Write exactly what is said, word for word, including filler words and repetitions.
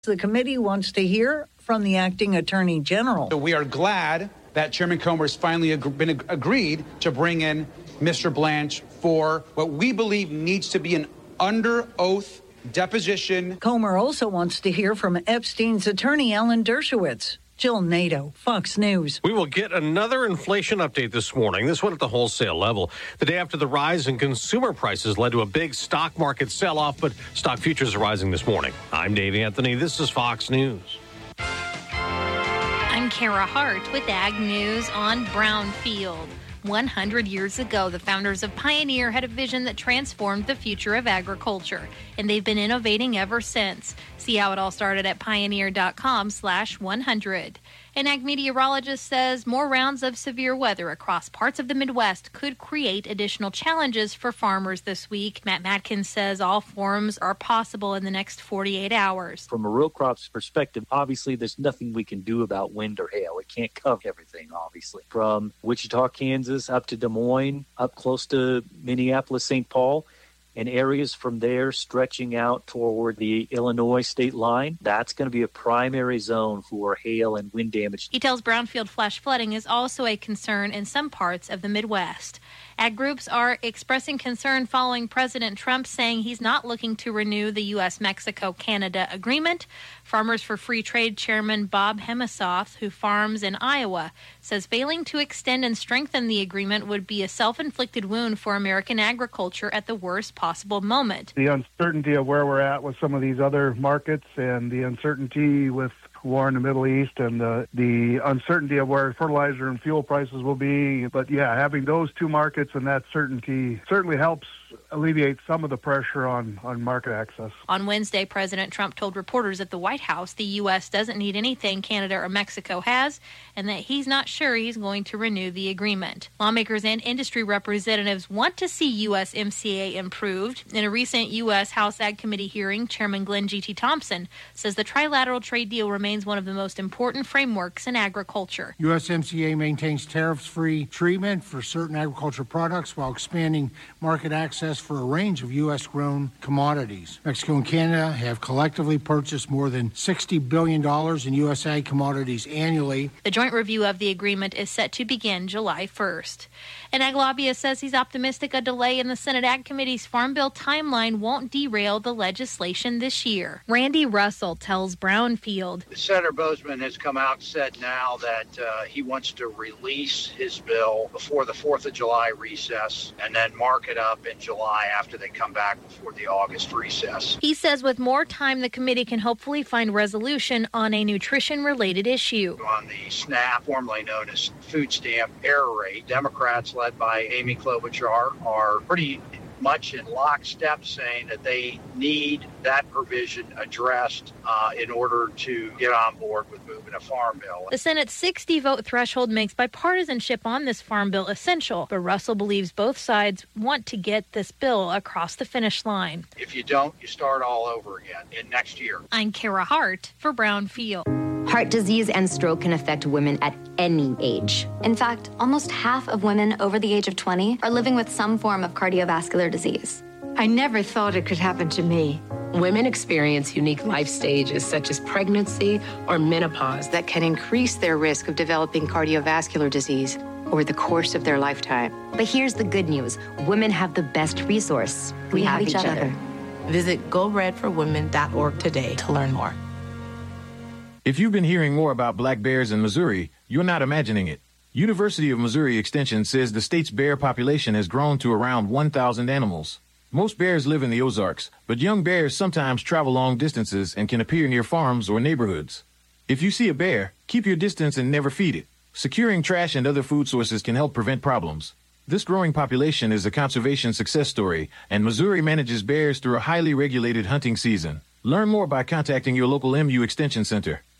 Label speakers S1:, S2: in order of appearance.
S1: The committee wants to hear from the acting attorney general.
S2: So we are glad that Chairman Comer has finally ag- been ag- agreed to bring in Mister Blanche for what we believe needs to be an under oath deposition.
S1: Comer also wants to hear from Epstein's attorney, Alan Dershowitz. Jill Nato, Fox News.
S3: We will get another inflation update this morning, this one at the wholesale level. The day after the rise in consumer prices led to a big stock market sell-off, but stock futures are rising this morning. I'm Dave Anthony. This is Fox News.
S4: I'm Kara Hart with Ag News on Brownfield. one hundred years ago, the founders of Pioneer had a vision that transformed the future of agriculture, and they've been innovating ever since. See how it all started at pioneer.com slash 100. An ag meteorologist says more rounds of severe weather across parts of the Midwest could create additional challenges for farmers this week. Matt Matkins says all forms are possible in the next forty-eight hours.
S5: From a row crops perspective, obviously there's nothing we can do about wind or hail. It can't cover everything, obviously. From Wichita, Kansas, up to Des Moines, up close to Minneapolis, Saint Paul, and areas from there stretching out toward the Illinois state line, that's going to be a primary zone for hail and wind damage.
S4: He tells Brownfield flash flooding is also a concern in some parts of the Midwest. Ag groups are expressing concern following President Trump saying he's not looking to renew the U S Mexico Canada agreement. Farmers for Free Trade Chairman Bob Hemisoth, who farms in Iowa, says failing to extend and strengthen the agreement would be a self-inflicted wound for American agriculture at the worst possible moment.
S6: The uncertainty of where we're at with some of these other markets and the uncertainty with war in the Middle East and the, the uncertainty of where fertilizer and fuel prices will be. But yeah, having those two markets and that certainty certainly helps alleviate some of the pressure on, on market access.
S4: On Wednesday, President Trump told reporters at the White House the U S doesn't need anything Canada or Mexico has and that he's not sure he's going to renew the agreement. Lawmakers and industry representatives want to see U S M C A improved. In a recent U S House Ag Committee hearing, Chairman Glenn G T Thompson says the trilateral trade deal remains one of the most important frameworks in agriculture.
S7: U S M C A maintains tariff-free treatment for certain agricultural products while expanding market access for a range of U S-grown commodities. Mexico and Canada have collectively purchased more than sixty billion dollars in U S ag commodities annually.
S4: The joint review of the agreement is set to begin July first. An ag lobbyist says he's optimistic a delay in the Senate Ag Committee's Farm Bill timeline won't derail the legislation this year. Randy Russell tells Brownfield.
S8: Senator Bozeman has come out and said now that uh, he wants to release his bill before the fourth of July recess and then mark it up in July after they come back before the August recess.
S4: He says with more time, the committee can hopefully find resolution on a nutrition-related issue.
S8: On the SNAP, formerly known as food stamp error rate, Democrats led by Amy Klobuchar are pretty much in lockstep saying that they need that provision addressed uh, in order to get on board with moving a farm bill.
S4: The Senate's sixty-vote threshold makes bipartisanship on this farm bill essential, but Russell believes both sides want to get this bill across the finish line.
S8: If you don't, you start all over again in next year.
S4: I'm Kara Hart for Brownfield.
S9: Heart disease and stroke can affect women at any age. In fact, almost half of women over the age of twenty are living with some form of cardiovascular disease.
S10: I never thought it could happen to me. Women experience unique life stages such as pregnancy or menopause that can increase their risk of developing cardiovascular disease over the course of their lifetime.
S9: But here's the good news. Women have the best resource. We, we have, have each, each other. other.
S10: Visit go red for women dot org today to learn more.
S11: If you've been hearing more about black bears in Missouri, you're not imagining it. University of Missouri Extension says the state's bear population has grown to around one thousand animals. Most bears live in the Ozarks, but young bears sometimes travel long distances and can appear near farms or neighborhoods. If you see a bear, keep your distance and never feed it. Securing trash and other food sources can help prevent problems. This growing population is a conservation success story, and Missouri manages bears through a highly regulated hunting season. Learn more by contacting your local M U Extension Center.